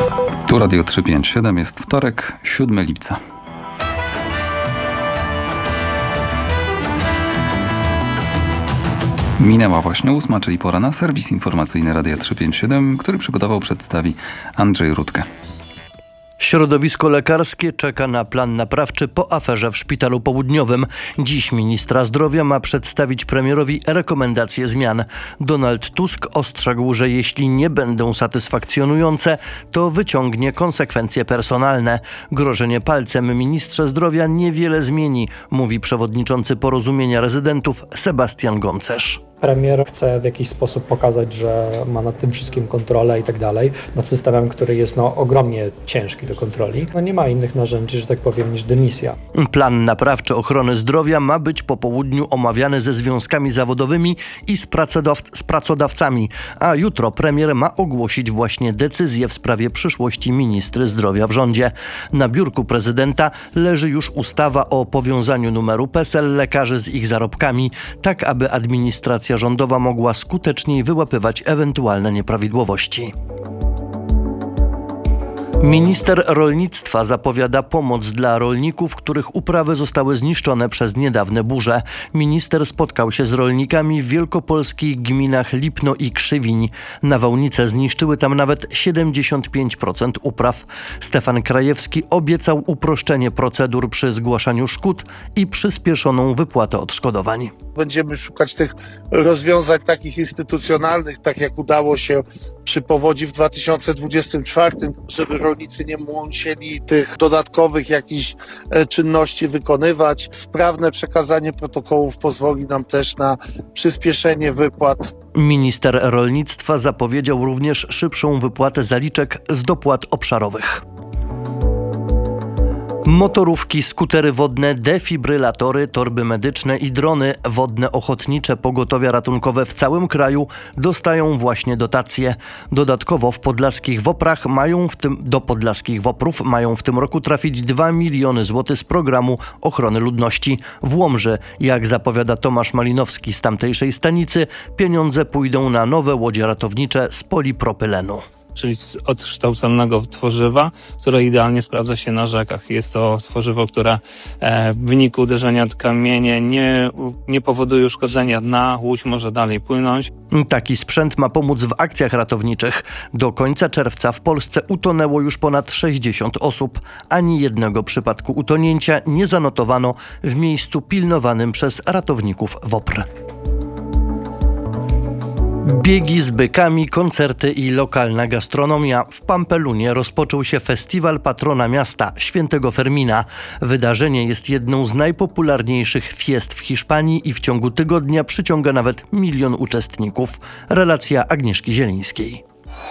Tu Radio 357, jest wtorek, 7 lipca. Minęła właśnie 8, czyli pora na serwis informacyjny Radia 357, który przygotował, przedstawi Andrzej Rutkę. Środowisko lekarskie czeka na plan naprawczy po aferze w Szpitalu Południowym. Dziś ministra zdrowia ma przedstawić premierowi rekomendacje zmian. Donald Tusk ostrzegł, że jeśli nie będą satysfakcjonujące, to wyciągnie konsekwencje personalne. Grożenie palcem ministrze zdrowia niewiele zmieni, mówi przewodniczący Porozumienia Rezydentów Sebastian Goncerz. Premier chce w jakiś sposób pokazać, że ma nad tym wszystkim kontrolę i tak dalej, nad systemem, który jest ogromnie ciężki do kontroli. Nie ma innych narzędzi, że tak powiem, niż dymisja. Plan naprawczy ochrony zdrowia ma być po południu omawiany ze związkami zawodowymi i z pracodawcami, a jutro premier ma ogłosić właśnie decyzję w sprawie przyszłości ministry zdrowia w rządzie. Na biurku prezydenta leży już ustawa o powiązaniu numeru PESEL lekarzy z ich zarobkami, tak aby administracja rządowa mogła skuteczniej wyłapywać ewentualne nieprawidłowości. Minister rolnictwa zapowiada pomoc dla rolników, których uprawy zostały zniszczone przez niedawne burze. Minister spotkał się z rolnikami w wielkopolskich gminach Lipno i Krzywiń. Nawałnice zniszczyły tam nawet 75% upraw. Stefan Krajewski obiecał uproszczenie procedur przy zgłaszaniu szkód i przyspieszoną wypłatę odszkodowań. Będziemy szukać tych rozwiązań takich instytucjonalnych, tak jak udało się przy powodzi w 2024, żeby rolnicy nie musieli tych dodatkowych jakichś czynności wykonywać. Sprawne przekazanie protokołów pozwoli nam też na przyspieszenie wypłat. Minister rolnictwa zapowiedział również szybszą wypłatę zaliczek z dopłat obszarowych. Motorówki, skutery wodne, defibrylatory, torby medyczne i drony wodne ochotnicze pogotowia ratunkowe w całym kraju dostają właśnie dotacje. Dodatkowo do podlaskich WOPR-ów mają w tym roku trafić 2 miliony złotych z programu ochrony ludności. W Łomży, jak zapowiada Tomasz Malinowski z tamtejszej stanicy, pieniądze pójdą na nowe łodzie ratownicze z polipropylenu. Czyli z odkształconego tworzywa, które idealnie sprawdza się na rzekach. Jest to tworzywo, które w wyniku uderzenia w kamienie nie powoduje uszkodzenia dna, łódź może dalej płynąć. Taki sprzęt ma pomóc w akcjach ratowniczych. Do końca czerwca w Polsce utonęło już ponad 60 osób. Ani jednego przypadku utonięcia nie zanotowano w miejscu pilnowanym przez ratowników WOPR. Biegi z bykami, koncerty i lokalna gastronomia. W Pampelunie rozpoczął się festiwal patrona miasta, Świętego Fermina. Wydarzenie jest jedną z najpopularniejszych fiest w Hiszpanii i w ciągu tygodnia przyciąga nawet 1 milion uczestników. Relacja Agnieszki Zielińskiej.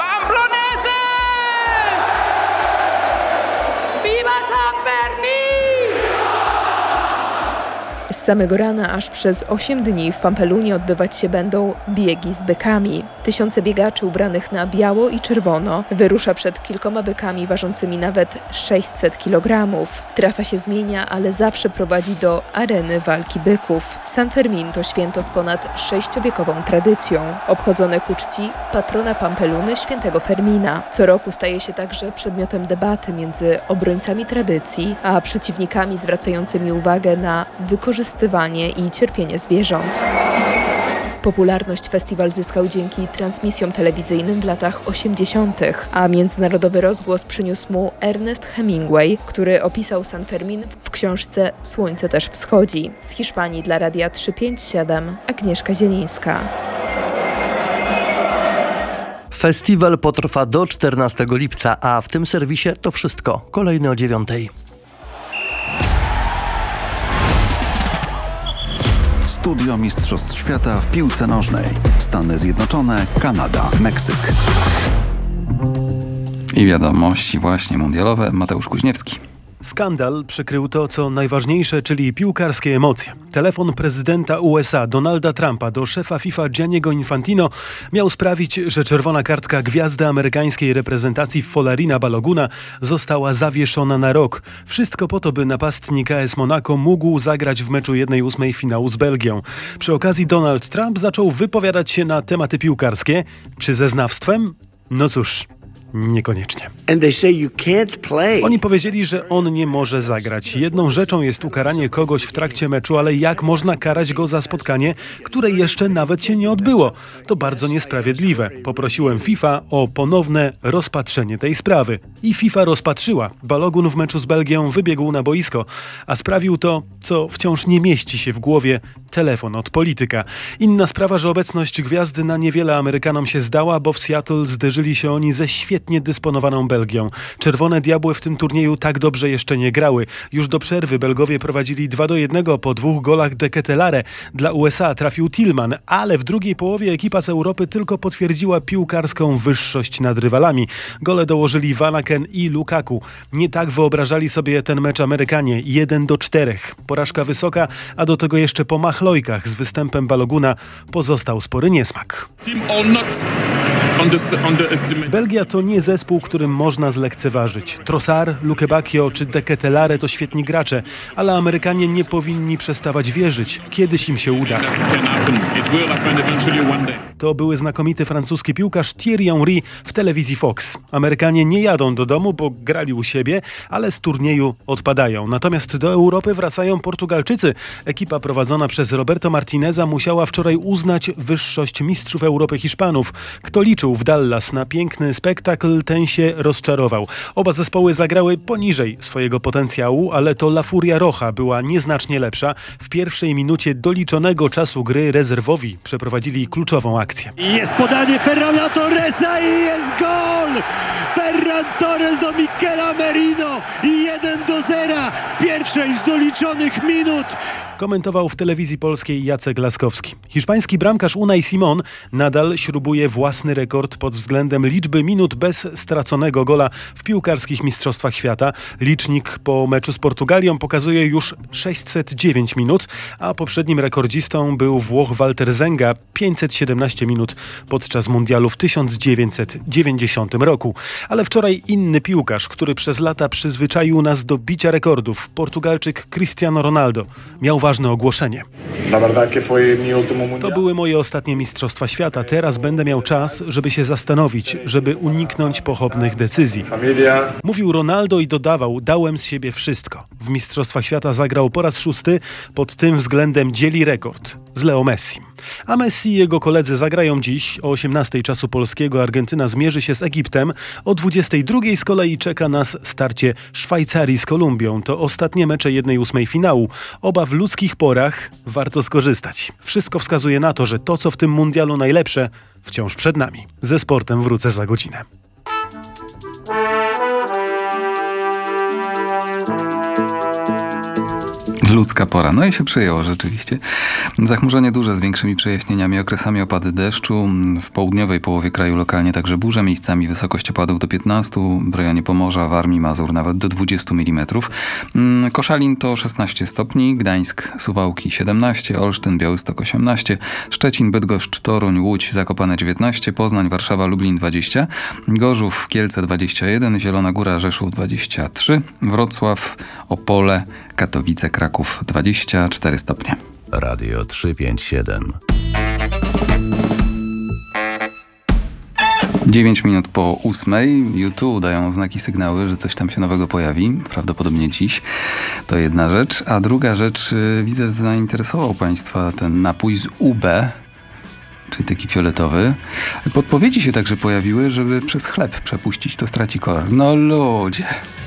Z samego rana aż przez 8 dni w Pampelunie odbywać się będą biegi z bykami. Tysiące biegaczy ubranych na biało i czerwono wyrusza przed kilkoma bykami ważącymi nawet 600 kg. Trasa się zmienia, ale zawsze prowadzi do areny walki byków. San Fermin to święto z ponad 6-wiekową tradycją, obchodzone ku czci patrona Pampeluny, Świętego Fermina. Co roku staje się także przedmiotem debaty między obrońcami tradycji, a przeciwnikami zwracającymi uwagę na wykorzystywanie i cierpienie zwierząt. Popularność festiwal zyskał dzięki transmisjom telewizyjnym w latach 80., a międzynarodowy rozgłos przyniósł mu Ernest Hemingway, który opisał San Fermin w książce Słońce też wschodzi. Z Hiszpanii dla Radia 357 Agnieszka Zielińska. Festiwal potrwa do 14 lipca, a w tym serwisie to wszystko. Kolejny o 9:00. Studio Mistrzostw Świata w piłce nożnej. Stany Zjednoczone, Kanada, Meksyk. I wiadomości właśnie mundialowe. Mateusz Kuźniewski. Skandal przykrył to, co najważniejsze, czyli piłkarskie emocje. Telefon prezydenta USA Donalda Trumpa do szefa FIFA Gianniego Infantino miał sprawić, że czerwona kartka gwiazdy amerykańskiej reprezentacji Folarina Baloguna została zawieszona na rok. Wszystko po to, by napastnik AS Monaco mógł zagrać w meczu 1/8 finału z Belgią. Przy okazji Donald Trump zaczął wypowiadać się na tematy piłkarskie. Czy ze znawstwem? No cóż... niekoniecznie. And they say you can't play. Oni powiedzieli, że on nie może zagrać. Jedną rzeczą jest ukaranie kogoś w trakcie meczu, ale jak można karać go za spotkanie, które jeszcze nawet się nie odbyło? To bardzo niesprawiedliwe. Poprosiłem FIFA o ponowne rozpatrzenie tej sprawy. I FIFA rozpatrzyła. Balogun w meczu z Belgią wybiegł na boisko, a sprawił to, co wciąż nie mieści się w głowie: telefon od polityka. Inna sprawa, że obecność gwiazdy na niewiele Amerykanom się zdała, bo w Seattle zderzyli się oni ze świetnie dysponowaną Belgią. Czerwone Diabły w tym turnieju tak dobrze jeszcze nie grały. Już do przerwy Belgowie prowadzili 2-1 po 2 golach de Ketelaere. Dla USA trafił Tillman, ale w drugiej połowie ekipa z Europy tylko potwierdziła piłkarską wyższość nad rywalami. Gole dołożyli Van Aken i Lukaku. Nie tak wyobrażali sobie ten mecz Amerykanie. 1-4. Porażka wysoka, a do tego jeszcze po machlojkach z występem Baloguna pozostał spory niesmak. Belgia to nie zespół, którym można zlekceważyć. Trossard, Luke Bacchio czy de Ketelaere to świetni gracze, ale Amerykanie nie powinni przestawać wierzyć. Kiedyś im się uda. To były znakomity francuski piłkarz Thierry Henry w telewizji Fox. Amerykanie nie jadą do domu, bo grali u siebie, ale z turnieju odpadają. Natomiast do Europy wracają Portugalczycy. Ekipa prowadzona przez Roberto Martineza musiała wczoraj uznać wyższość mistrzów Europy Hiszpanów. Kto liczył w Dallas na piękny spektakl, ten się rozczarował. Oba zespoły zagrały poniżej swojego potencjału, ale to La Furia Roja była nieznacznie lepsza. W pierwszej minucie doliczonego czasu gry rezerwowi przeprowadzili kluczową akcję. Jest podanie Ferrana Torresa i jest gol! Ferran Torres do Miquela Merino i 1-0 w pierwszej z doliczonych minut. Komentował w telewizji polskiej Jacek Laskowski. Hiszpański bramkarz Unai Simon nadal śrubuje własny rekord pod względem liczby minut bez straconego gola w piłkarskich mistrzostwach świata. Licznik po meczu z Portugalią pokazuje już 609 minut, a poprzednim rekordzistą był Włoch Walter Zenga, 517 minut podczas mundialu w 1990 roku. Ale wczoraj inny piłkarz, który przez lata przyzwyczaił nas do bicia rekordów, Portugalczyk Cristiano Ronaldo, miał ważne ogłoszenie. To były moje ostatnie mistrzostwa świata. Teraz będę miał czas, żeby się zastanowić, żeby uniknąć pochopnych decyzji. Mówił Ronaldo i dodawał: dałem z siebie wszystko. W mistrzostwach świata zagrał po raz 6. Pod tym względem dzieli rekord z Leo Messi. A Messi i jego koledzy zagrają dziś o 18 czasu polskiego. Argentyna zmierzy się z Egiptem. O 22 z kolei czeka nas starcie Szwajcarii z Kolumbią. To ostatnie mecze 1/8 finału. Oba w ludzkich porach, warto skorzystać. Wszystko wskazuje na to, że to, co w tym mundialu najlepsze, wciąż przed nami. Ze sportem wrócę za godzinę. Ludzka pora. No i się przyjęło rzeczywiście. Zachmurzenie duże z większymi przejaśnieniami, okresami opady deszczu. W południowej połowie kraju lokalnie także burze, miejscami wysokość opadów do 15, w rejonie Pomorza, Warmii, Mazur nawet do 20 mm. Koszalin to 16 stopni, Gdańsk, Suwałki 17, Olsztyn, Białystok 18, Szczecin, Bydgoszcz, Toruń, Łódź, Zakopane 19, Poznań, Warszawa, Lublin 20, Gorzów, Kielce 21, Zielona Góra, Rzeszów 23, Wrocław, Opole, Katowice, Kraków 24 stopnie. Radio 357. 9 minut po 8. YouTube dają znaki, sygnały, że coś tam się nowego pojawi. Prawdopodobnie dziś. To jedna rzecz. A druga rzecz, widzę, że zainteresował Państwa ten napój z UB, czyli taki fioletowy. Podpowiedzi się także pojawiły, żeby przez chleb przepuścić, to straci kolor. No ludzie...